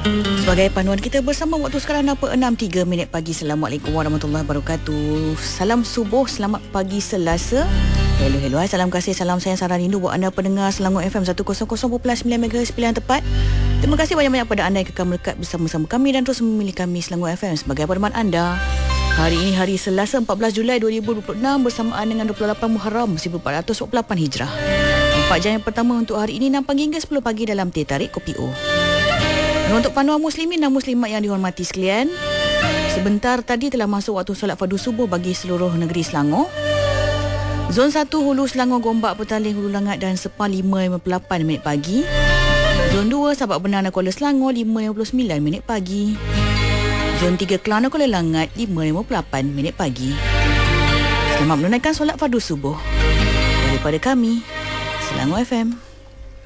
Sebagai panduan kita bersama waktu sekarang apa 6.03 pagi. Assalamualaikum warahmatullahi wabarakatuh. Salam subuh, selamat pagi Selasa. Hello, hai, salam kasih, salam sayang, salam rindu buat anda pendengar Selangor FM 100.9 MHz pilihan tepat. Terima kasih banyak-banyak pada anda yang kekal melekat bersama-sama kami dan terus memilih kami Selangor FM sebagai peneman anda. Hari ini hari Selasa 14 Julai 2026 bersamaan dengan 28 Muharram 1448 Hijrah. 4 jam yang pertama untuk hari ini 6 pagi hingga 10 pagi dalam Teh Tarik Kopi O. Dan untuk panduan muslimin dan muslimat yang dihormati sekalian, sebentar tadi telah masuk waktu solat fardu subuh bagi seluruh negeri Selangor. Zon 1 Hulu Selangor, Gombak, Petaling, Hulu Langat dan Sepang 5.58 minit pagi. Zon 2 Sabak Benang dan Kuala Selangor 5.59 minit pagi. Zon 3 Kelana, Kuala Langat 5.58 minit pagi. Selamat menunaikan solat fardu subuh daripada kami Selangor FM.